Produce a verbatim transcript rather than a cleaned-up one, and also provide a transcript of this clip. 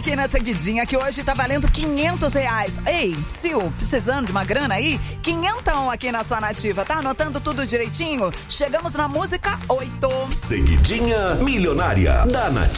aqui na Seguidinha, que hoje tá valendo quinhentos reais. Ei, Sil, precisando de uma grana aí? Quinhentão aqui na sua Nativa, tá anotando tudo direitinho? Chegamos na música oito. Seguidinha Milionária da Nativa.